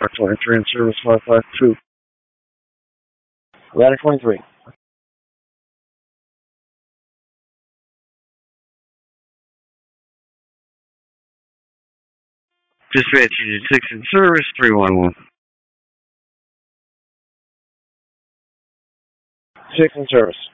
Truck 23 in service 552. Ladder 23. Dispatch Unit 6 in service 311. 6 in service.